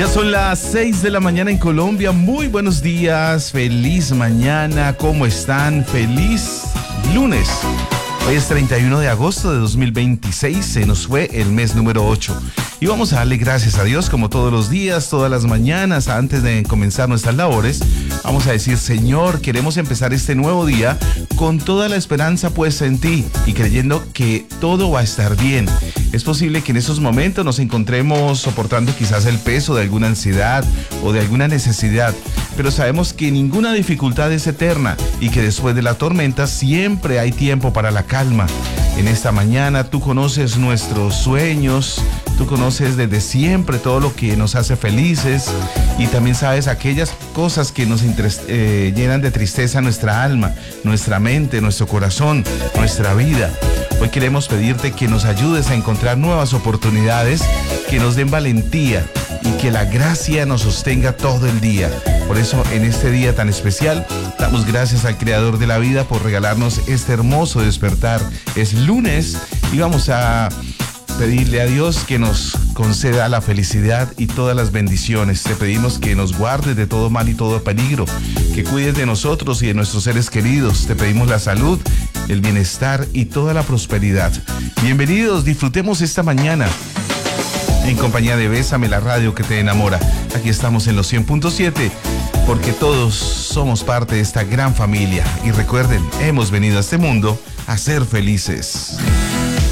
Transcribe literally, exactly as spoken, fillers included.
Son las seis de la mañana en Colombia. Muy buenos días, feliz mañana, ¿cómo están? Feliz lunes. Hoy es treinta y uno de agosto de dos mil veintiséis, se nos fue el mes número ocho. Y vamos a darle gracias a Dios como todos los días, todas las mañanas, antes de comenzar nuestras labores. Vamos a decir: Señor, queremos empezar este nuevo día con toda la esperanza puesta en ti y creyendo que todo va a estar bien. Es posible que en esos momentos nos encontremos soportando quizás el peso de alguna ansiedad o de alguna necesidad, pero sabemos que ninguna dificultad es eterna y que después de la tormenta siempre hay tiempo para la calma. En esta mañana tú conoces nuestros sueños, tú conoces desde siempre todo lo que nos hace felices y también sabes aquellas cosas que nos interés, eh, llenan de tristeza nuestra alma, nuestra mente, nuestro corazón, nuestra vida. Hoy queremos pedirte que nos ayudes a encontrar nuevas oportunidades, que nos den valentía y que la gracia nos sostenga todo el día. Por eso, en este día tan especial, damos gracias al Creador de la vida por regalarnos este hermoso despertar. Es lunes y vamos a pedirle a Dios que nos conceda la felicidad y todas las bendiciones. Te pedimos que nos guardes de todo mal y todo peligro, que cuides de nosotros y de nuestros seres queridos. Te pedimos la salud, el bienestar y toda la prosperidad. Bienvenidos, disfrutemos esta mañana en compañía de Bésame, la radio que te enamora. Aquí estamos en los cien punto siete, porque todos somos parte de esta gran familia. Y recuerden, hemos venido a este mundo a ser felices.